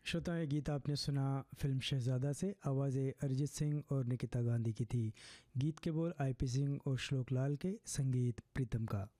श्रोताओं, ये गीत आपने सुना फिल्म शहजादा से। आवाज़ें अरिजीत सिंह और निकिता गांधी की थी। गीत के बोल आईपी सिंह और श्लोक लाल के, संगीत प्रीतम का।